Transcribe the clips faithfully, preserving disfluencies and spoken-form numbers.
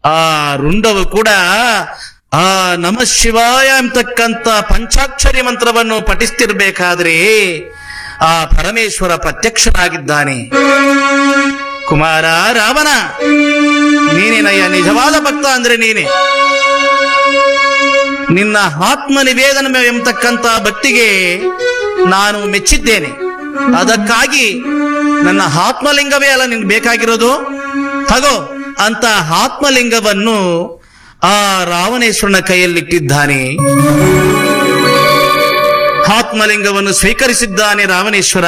ಆ ರುಂಡವು ಕೂಡ ಆ ನಮಃ ಶಿವಾಯ ಎಂತಕ್ಕಂತ ಪಂಚಾಕ್ಷರಿ ಮಂತ್ರವನ್ನು ಪಠಿಸ್ತಿರ್ಬೇಕಾದ್ರೆ ಆ ಪರಮೇಶ್ವರ ಪ್ರತ್ಯಕ್ಷನಾಗಿದ್ದಾನೆ. ಕುಮಾರ ರಾವಣ, ನೀನೇನಯ್ಯ ನಿಜವಾದ ಭಕ್ತ ಅಂದ್ರೆ ನೀನೆ. ನಿನ್ನ ಆತ್ಮ ನಿವೇದನ ಎಂಬತಕ್ಕಂತ ಭಕ್ತಿಗೆ ನಾನು ಮೆಚ್ಚಿದ್ದೇನೆ. ಅದಕ್ಕಾಗಿ ನನ್ನ ಆತ್ಮಲಿಂಗವೇ ಅಲ್ಲ ನಿನ್ಗೆ ಬೇಕಾಗಿರೋದು. ತಗೋ ಅಂತ ಆತ್ಮಲಿಂಗವನ್ನು ಆ ರಾವಣೇಶ್ವರನ ಕೈಯಲ್ಲಿಟ್ಟಿದ್ದಾನೆ. ಆತ್ಮಲಿಂಗವನ್ನು ಸ್ವೀಕರಿಸಿದ್ದಾನೆ ರಾವಣೇಶ್ವರ.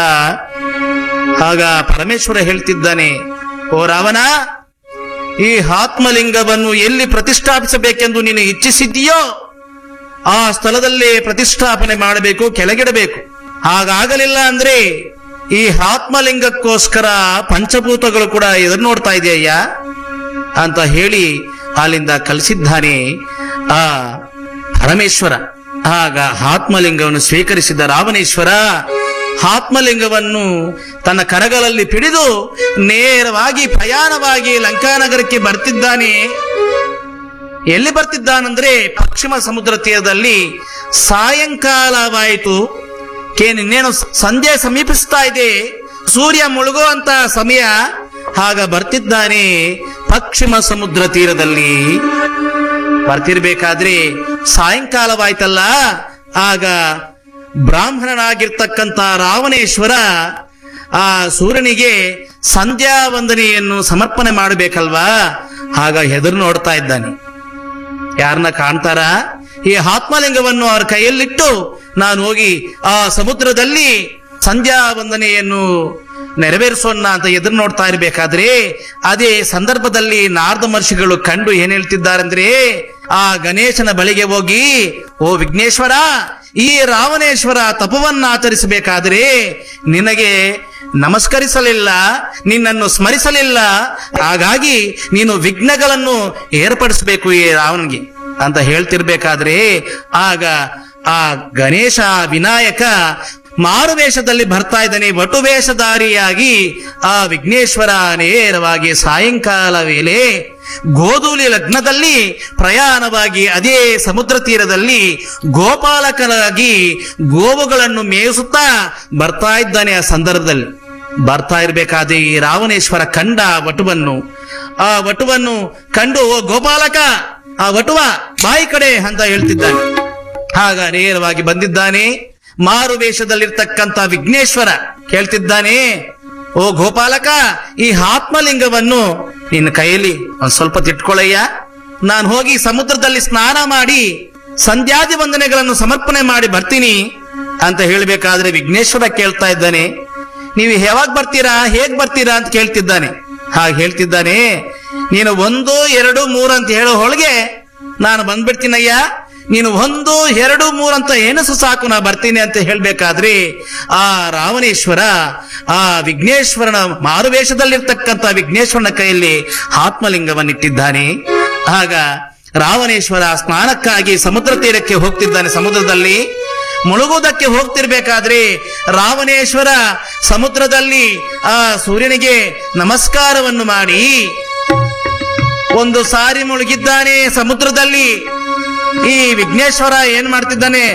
ಆಗ ಪರಮೇಶ್ವರ ಹೇಳ್ತಿದ್ದಾನೆ, ಓ ರಾವಣ, ಈ ಆತ್ಮಲಿಂಗವನ್ನು ಎಲ್ಲಿ ಪ್ರತಿಷ್ಠಾಪಿಸಬೇಕೆಂದು ನೀನು ಇಚ್ಛಿಸಿದ್ದೀಯೋ ಆ ಸ್ಥಳದಲ್ಲೇ ಪ್ರತಿಷ್ಠಾಪನೆ ಮಾಡಬೇಕು, ಕೆಳಗಿಡಬೇಕು. ಹಾಗಾಗಲಿಲ್ಲ ಅಂದ್ರೆ ಈ ಆತ್ಮಲಿಂಗಕ್ಕೋಸ್ಕರ ಪಂಚಭೂತಗಳು ಕೂಡ ಎದುರು ನೋಡ್ತಾ ಇದೆಯಯ್ಯ ಅಂತ ಹೇಳಿ ಅಲ್ಲಿಂದ ಕಲಿಸಿದ್ದಾನೆ ಆ ಪರಮೇಶ್ವರ. ಆಗ ಆತ್ಮಲಿಂಗವನ್ನು ಸ್ವೀಕರಿಸಿದ ರಾವಣೇಶ್ವರ ಆತ್ಮಲಿಂಗವನ್ನು ತನ್ನ ಕರಗಳಲ್ಲಿ ಪಿಡಿದು ನೇರವಾಗಿ ಪ್ರಯಾಣವಾಗಿ ಲಂಕಾನಗರಕ್ಕೆ ಬರ್ತಿದ್ದಾನೆ. ಎಲ್ಲಿ ಬರ್ತಿದ್ದಾನಂದ್ರೆ ಪಶ್ಚಿಮ ಸಮುದ್ರ ತೀರದಲ್ಲಿ ಸಾಯಂಕಾಲವಾಯಿತು. ಇನ್ನೇನು ಸಂಜೆ ಸಮೀಪಿಸ್ತಾ ಇದೆ, ಸೂರ್ಯ ಮುಳುಗುವಂತ ಸಮಯ. ಆಗ ಬರ್ತಿದ್ದಾನೆ ಪಶ್ಚಿಮ ಸಮುದ್ರ ತೀರದಲ್ಲಿ. ಬರ್ತಿರ್ಬೇಕಾದ್ರೆ ಸಾಯಂಕಾಲವಾಯ್ತಲ್ಲ, ಆಗ ಬ್ರಾಹ್ಮಣನಾಗಿರ್ತಕ್ಕಂಥ ರಾವಣೇಶ್ವರ ಆ ಸೂರ್ಯನಿಗೆ ಸಂಧ್ಯಾ ವಂದನೆಯನ್ನು ಸಮರ್ಪಣೆ ಮಾಡಬೇಕಲ್ವಾ. ಆಗ ಹೆದರು ನೋಡ್ತಾ ಇದ್ದಾನೆ. ಯಾರನ್ನ ಕಾಣ್ತಾರ? ಈ ಆತ್ಮಲಿಂಗವನ್ನು ಅವರ ಕೈಯಲ್ಲಿಟ್ಟು ನಾನು ಹೋಗಿ ಆ ಸಮುದ್ರದಲ್ಲಿ ಸಂಧ್ಯಾ ವಂದನೆಯನ್ನು ನೆರವೇರಿಸೋಣ ಅಂತ ಎದುರು ನೋಡ್ತಾ ಇರಬೇಕಾದ್ರೆ ಅದೇ ಸಂದರ್ಭದಲ್ಲಿ ನಾರದ ಮಹರ್ಷಿಗಳು ಕಂಡು ಏನ್ ಹೇಳ್ತಿದ್ದಾರಂದ್ರೆ, ಆ ಗಣೇಶನ ಬಳಿಗೆ ಹೋಗಿ, ಓ ವಿಘ್ನೇಶ್ವರ, ಈ ರಾವಣೇಶ್ವರ ತಪವನ್ನ ಆಚರಿಸಬೇಕಾದ್ರೆ ನಿನಗೆ ನಮಸ್ಕರಿಸಲಿಲ್ಲ, ನಿನ್ನನ್ನು ಸ್ಮರಿಸಲಿಲ್ಲ, ಹಾಗಾಗಿ ನೀನು ವಿಘ್ನಗಳನ್ನು ಏರ್ಪಡಿಸಬೇಕು ಈ ರಾವಣನಿಗೆ ಅಂತ ಹೇಳ್ತಿರ್ಬೇಕಾದ್ರೆ ಆಗ ಆ ಗಣೇಶ ವಿನಾಯಕ ಮಾರುವೇಷದಲ್ಲಿ ಬರ್ತಾ ಇದ್ದಾನೆ. ವಟುವೇಷಧಾರಿಯಾಗಿ ಆ ವಿಘ್ನೇಶ್ವರ ನೇರವಾಗಿ ಸಾಯಂಕಾಲ ವೇಳೆ ಗೋಧೂಲಿ ಲಗ್ನದಲ್ಲಿ ಪ್ರಯಾಣವಾಗಿ ಅದೇ ಸಮುದ್ರ ತೀರದಲ್ಲಿ ಗೋಪಾಲಕನಾಗಿ ಗೋವುಗಳನ್ನು ಮೇಯಿಸುತ್ತಾ ಬರ್ತಾ ಇದ್ದಾನೆ. ಆ ಸಂದರ್ಭದಲ್ಲಿ ಬರ್ತಾ ಇರ್ಬೇಕಾದ್ರೆ ಈ ರಾವಣೇಶ್ವರ ಕಂಡ ವಟುವನ್ನು, ಆ ವಟುವನ್ನು ಕಂಡು, ಓ ಗೋಪಾಲಕ, ಆ ವಟುವ ಬಾಯಿ ಕಡೆ ಅಂತ ಹೇಳ್ತಿದ್ದಾನೆ. ಆಗ ನೇರವಾಗಿ ಬಂದಿದ್ದಾನೆ ಮಾರು ವೇಷದಲ್ಲಿರ್ತಕ್ಕಂಥ ವಿಘ್ನೇಶ್ವರ. ಕೇಳ್ತಿದ್ದಾನೆ, ಓ ಗೋಪಾಲಕ, ಈ ಆತ್ಮಲಿಂಗವನ್ನು ನಿನ್ನ ಕೈಯಲ್ಲಿ ಒಂದ್ ಸ್ವಲ್ಪ ತಿಟ್ಕೊಳ್ಳಯ್ಯ, ನಾನು ಹೋಗಿ ಸಮುದ್ರದಲ್ಲಿ ಸ್ನಾನ ಮಾಡಿ ಸಂಧ್ಯಾದಿ ವಂದನೆಗಳನ್ನು ಸಮರ್ಪಣೆ ಮಾಡಿ ಬರ್ತೀನಿ ಅಂತ ಹೇಳ್ಬೇಕಾದ್ರೆ ವಿಘ್ನೇಶ್ವರ ಕೇಳ್ತಾ ಇದ್ದಾನೆ, ನೀವು ಯಾವಾಗ ಬರ್ತೀರಾ, ಹೇಗ್ ಬರ್ತೀರಾ ಅಂತ ಕೇಳ್ತಿದ್ದಾನೆ. ಹಾಗೆ ಹೇಳ್ತಿದ್ದಾನೆ, ನೀನು ಒಂದು ಎರಡು ಮೂರು ಅಂತ ಹೇಳೋ ಹೊಳಗೆ ನಾನು ಬಂದ್ಬಿಡ್ತೀನಯ್ಯ, ನೀನು ಒಂದು ಎರಡು ಮೂರಂತ ಏನಸು ಸಾಕು, ನಾ ಬರ್ತೀನಿ ಅಂತ ಹೇಳ್ಬೇಕಾದ್ರೆ ಆ ರಾವಣೇಶ್ವರ ಆ ವಿಘ್ನೇಶ್ವರನ ಮಾರುವೇಷದಲ್ಲಿರ್ತಕ್ಕಂಥ ವಿಘ್ನೇಶ್ವರನ ಕೈಯಲ್ಲಿ ಆತ್ಮಲಿಂಗವನ್ನಿಟ್ಟಿದ್ದಾನೆ. ಆಗ ರಾವಣೇಶ್ವರ ಸ್ನಾನಕ್ಕಾಗಿ ಸಮುದ್ರ ತೀರಕ್ಕೆ ಹೋಗ್ತಿದ್ದಾನೆ. ಸಮುದ್ರದಲ್ಲಿ ಮುಳುಗುವುದಕ್ಕೆ ಹೋಗ್ತಿರ್ಬೇಕಾದ್ರೆ ರಾವಣೇಶ್ವರ ಸಮುದ್ರದಲ್ಲಿ ಆ ಸೂರ್ಯನಿಗೆ ನಮಸ್ಕಾರವನ್ನು ಮಾಡಿ ಒಂದು ಸಾರಿ ಮುಳುಗಿದ್ದಾನೆ ಸಮುದ್ರದಲ್ಲಿ. ಈ ವಿಘ್ನೇಶ್ವರ ಏನ್ ಮಾಡ್ತಿದ್ದಾನೆ,